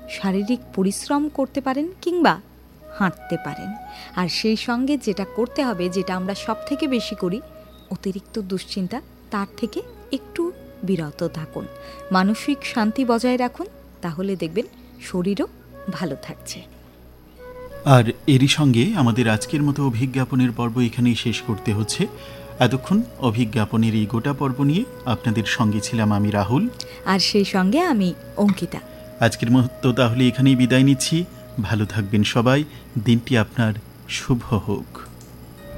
শারীরিক পরিশ্রম করতে পারেন কিংবা হাঁটতে পারেন। আর সেই সঙ্গে যেটা করতে হবে, যেটা আমরা সব থেকে বেশি করি, অতিরিক্ত দুশ্চিন্তা, তার থেকে একটু বিরত থাকুন, মানসিক শান্তি বজায় রাখুন, তাহলে দেখবেন শরীরও ভালো থাকছে। আর এরই সঙ্গে আমাদের আজকের মতো অভিজ্ঞাপনের পর্ব এখানেই শেষ করতে হচ্ছে। এতক্ষণ অভিজ্ঞাপনের এই গোটা পর্ব নিয়ে আপনাদের সঙ্গে ছিলাম আমি রাহুল, আর সেই সঙ্গে আমি অঙ্কিতা। আজকের মতো তাহলে এখানেই বিদায় নিচ্ছি। ভালো থাকবেন সবাই, দিনটি আপনার শুভ হোক।